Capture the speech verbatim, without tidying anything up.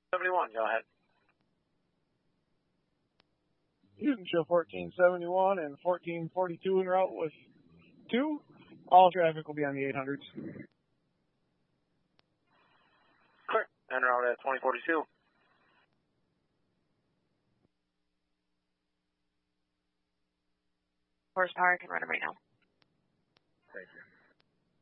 seventy-one, go ahead. You can show fourteen seventy-one and fourteen forty-two en route with two. All traffic will be on the eight hundreds. Clear. En route at twenty forty-two. Horsepower, I can run them right now. Thank you.